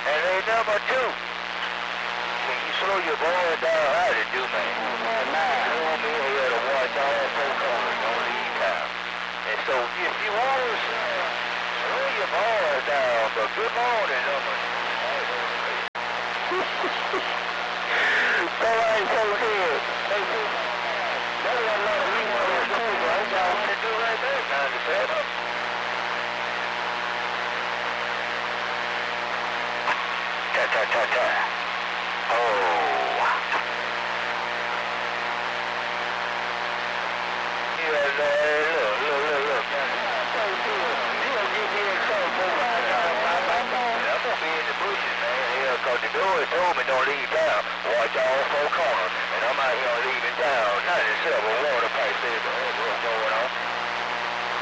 And then number two, when you slow your boy down, how to do, man? You want me here to watch all four corners, don't leave town. And so if you want to slow your boy down, but good morning, number two. All right, so good. Hey, that's what a lot of people want to do, right? Y'all want to do right there, 97. Ta-ta-ta-ta. Oh. Yeah, look. You gonna get me in trouble, I'm gonna be in the bushes, man. Yeah, cause the door told me don't leave town. Watch all four corners. And I'm out here leaving town. 97 water pipe says, what's going on?